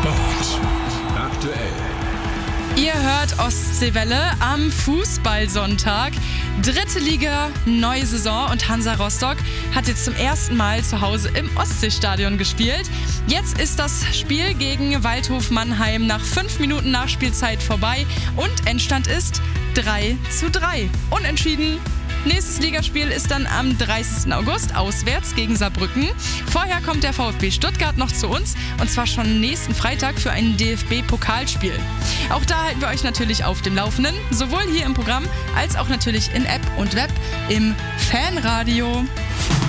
Sport aktuell. Ihr hört Ostseewelle am Fußballsonntag. 3. Liga, neue Saison und Hansa Rostock hat jetzt zum ersten Mal zu Hause im Ostseestadion gespielt. Jetzt ist das Spiel gegen Waldhof Mannheim nach 5 Minuten Nachspielzeit vorbei und Endstand ist 3:3. Unentschieden. Nächstes Ligaspiel ist dann am 30. August auswärts gegen Saarbrücken. Vorher kommt der VfB Stuttgart noch zu uns und zwar schon nächsten Freitag für ein DFB-Pokalspiel. Auch da halten wir euch natürlich auf dem Laufenden, sowohl hier im Programm als auch natürlich in App und Web im Fanradio.